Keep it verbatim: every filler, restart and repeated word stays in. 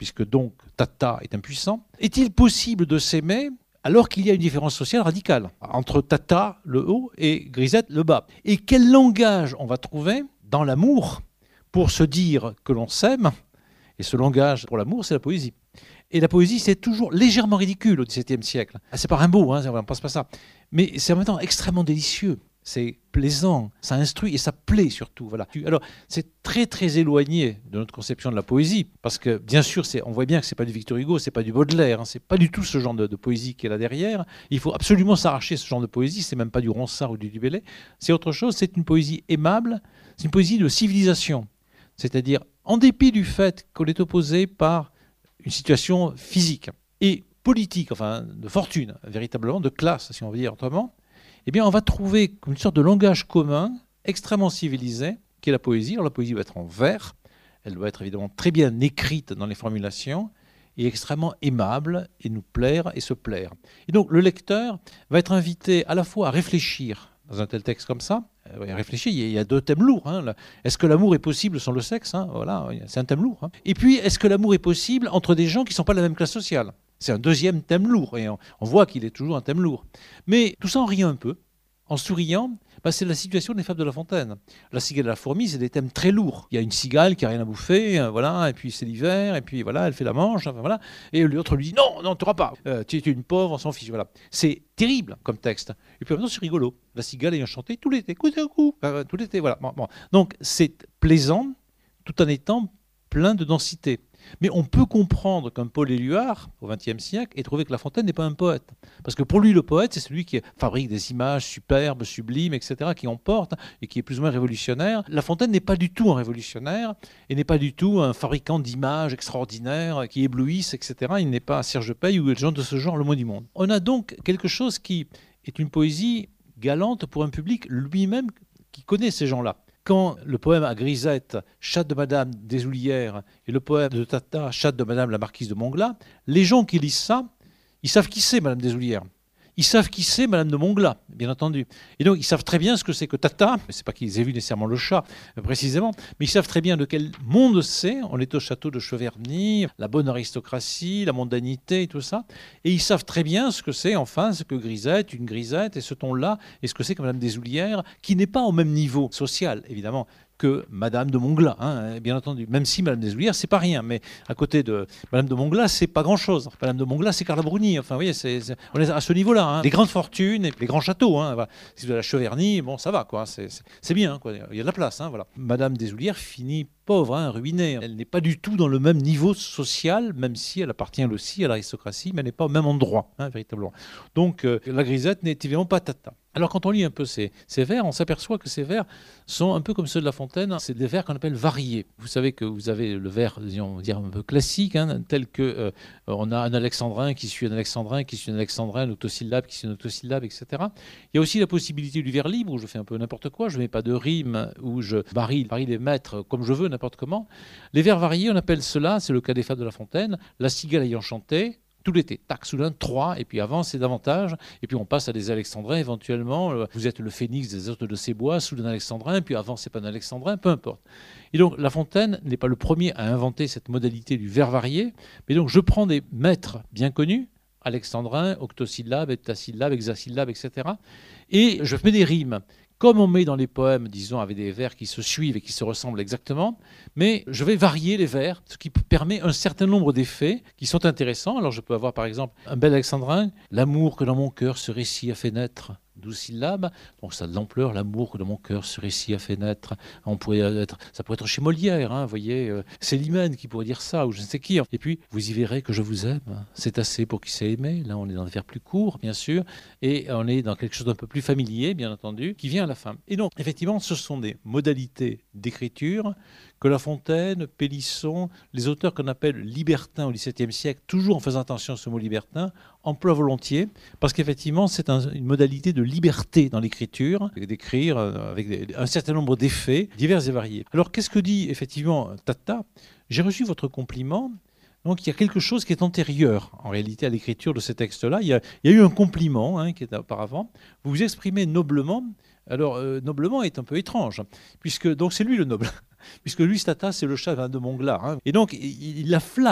puisque donc Tata est impuissant. Est-il possible de s'aimer alors qu'il y a une différence sociale radicale entre Tata, le haut, et Grisette, le bas? Et quel langage on va trouver dans l'amour pour se dire que l'on s'aime? Et ce langage pour l'amour, c'est la poésie. Et la poésie, c'est toujours légèrement ridicule au XVIIe siècle. C'est pas Rimbaud, hein, on ne pense pas ça. Mais c'est en même temps extrêmement délicieux. C'est plaisant, ça instruit et ça plaît surtout. Voilà. Alors, c'est très très éloigné de notre conception de la poésie, parce que bien sûr, on voit bien que c'est pas du Victor Hugo, c'est pas du Baudelaire, hein, c'est pas du tout ce genre de, de poésie qui est là derrière. Il faut absolument s'arracher ce genre de poésie. C'est même pas du Ronsard ou du Dubélé. C'est autre chose. C'est une poésie aimable. C'est une poésie de civilisation. C'est-à-dire, en dépit du fait qu'on est opposé par une situation physique et politique, enfin de fortune, véritablement, de classe, si on veut dire autrement, eh bien, on va trouver une sorte de langage commun, extrêmement civilisé, qui est la poésie. Alors, la poésie doit être en vers, elle doit être évidemment très bien écrite dans les formulations, et extrêmement aimable, et nous plaire et se plaire. Et donc, le lecteur va être invité à la fois à réfléchir dans un tel texte comme ça. Euh, réfléchir, il y a deux thèmes lourds. Hein. Est-ce que l'amour est possible sans le sexe, hein? Voilà, c'est un thème lourd. Hein. Et puis, est-ce que l'amour est possible entre des gens qui ne sont pas de la même classe sociale? C'est un deuxième thème lourd, et on, on voit qu'il est toujours un thème lourd. Mais tout ça en riant un peu, en souriant, bah, c'est la situation des fables de La Fontaine. La cigale et la fourmi, c'est des thèmes très lourds. Il y a une cigale qui n'a rien à bouffer, euh, voilà, et puis c'est l'hiver, et puis voilà, elle fait la manche, enfin, voilà, et l'autre lui dit non, non, tu n'auras pas, euh, tu es une pauvre, on s'en fiche, voilà. C'est terrible comme texte. Et puis maintenant, c'est rigolo. La cigale ayant chanté tout l'été, coup à coup, euh, tout l'été, voilà. Bon, bon. Donc c'est plaisant, tout en étant plein de densité. Mais on peut comprendre qu'un Paul Éluard, au vingtième siècle, ait trouvé que La Fontaine n'est pas un poète. Parce que pour lui, le poète, c'est celui qui fabrique des images superbes, sublimes, et cetera, qui emporte et qui est plus ou moins révolutionnaire. La Fontaine n'est pas du tout un révolutionnaire et n'est pas du tout un fabricant d'images extraordinaires qui éblouissent, et cetera. Il n'est pas Serge Pey ou des gens de ce genre, le mot du monde. On a donc quelque chose qui est une poésie galante pour un public lui-même qui connaît ces gens-là. Quand le poème à Grisette, Chatte de Madame Desoulières, et le poème de Tata, Chatte de Madame la Marquise de Montglat, les gens qui lisent ça, ils savent qui c'est Madame Desoulières. Ils savent qui c'est Madame de Montglat, bien entendu. Et donc, ils savent très bien ce que c'est que Tata. Ce n'est pas qu'ils aient vu nécessairement le chat, précisément, mais ils savent très bien de quel monde c'est. On est au château de Cheverny, la bonne aristocratie, la mondanité et tout ça. Et ils savent très bien ce que c'est, enfin, ce que Grisette, une Grisette, et ce ton-là, et ce que c'est que Madame Desoulières, qui n'est pas au même niveau social, évidemment, que Madame de Montglat, hein, bien entendu. Même si Madame Desoulières, c'est pas rien, mais à côté de Madame de Montglat, c'est pas grand-chose. Madame de Montglat, c'est Carla Bruni. Enfin, vous voyez, c'est, c'est, on est à ce niveau-là. Hein. Les grandes fortunes et les grands châteaux. Hein, voilà. Si vous avez la Cheverny, bon, ça va, quoi. C'est, c'est, c'est bien, quoi. Il y a de la place, hein, voilà. Madame Desoulières finit pauvre, hein, ruinée. Elle n'est pas du tout dans le même niveau social, même si elle appartient aussi à l'aristocratie, mais elle n'est pas au même endroit, hein, véritablement. Donc, euh, la Grisette n'est évidemment pas Tata. Alors quand on lit un peu ces, ces vers, on s'aperçoit que ces vers sont un peu comme ceux de La Fontaine, c'est des vers qu'on appelle variés. Vous savez que vous avez le vers, disons, dire un peu classique, hein, tel que euh, on a un alexandrin qui suit un alexandrin, qui suit un alexandrin, un octosyllabe qui suit un octosyllabe, et cetera. Il y a aussi la possibilité du vers libre, où je fais un peu n'importe quoi, je ne mets pas de rime, où je varie, varie les mètres comme je veux, n'importe comment. Les vers variés, on appelle cela, c'est le cas des fables de La Fontaine, la cigale ayant chanté, tout l'été, tac, soudain, trois, et puis avant, c'est davantage, et puis on passe à des alexandrins, éventuellement, vous êtes le phénix des hôtes de ces bois, soudain alexandrin, et puis avant, c'est pas un alexandrin, peu importe. Et donc, La Fontaine n'est pas le premier à inventer cette modalité du vers varié, mais donc je prends des maîtres bien connus, alexandrin, octosyllabe, heptasyllabe, hexasyllabe, et cetera, et je mets des rimes. Comme on met dans les poèmes, disons, avec des vers qui se suivent et qui se ressemblent exactement, mais je vais varier les vers, ce qui permet un certain nombre d'effets qui sont intéressants. Alors je peux avoir par exemple un bel alexandrin, l'amour que dans mon cœur ce récit a fait naître, douze syllabes, donc ça a de l'ampleur, l'amour que dans mon cœur ce récit a fait naître. On pourrait être, ça pourrait être chez Molière, hein, vous voyez, euh, c'est Limène qui pourrait dire ça, ou je ne sais qui. Et puis, vous y verrez que je vous aime, c'est assez pour qui s'est aimé. Là, on est dans des vers plus courts, bien sûr, et on est dans quelque chose d'un peu plus familier, bien entendu, qui vient à la fin. Et donc, effectivement, ce sont des modalités d'écriture que La Fontaine, Pélisson, les auteurs qu'on appelle libertins au dix-septième siècle, toujours en faisant attention à ce mot libertin, emploient volontiers, parce qu'effectivement, c'est un, une modalité de liberté dans l'écriture, d'écrire avec des, un certain nombre d'effets divers et variés. Alors, qu'est-ce que dit effectivement Tata? J'ai reçu votre compliment. Donc il y a quelque chose qui est antérieur en réalité à l'écriture de ces textes-là. Il y a, il y a eu un compliment hein, qui est auparavant. Vous vous exprimez noblement. Alors euh, noblement est un peu étrange, puisque donc c'est lui le noble, puisque lui Tata c'est le chat de Montglat. Hein, et donc il, il la flatte.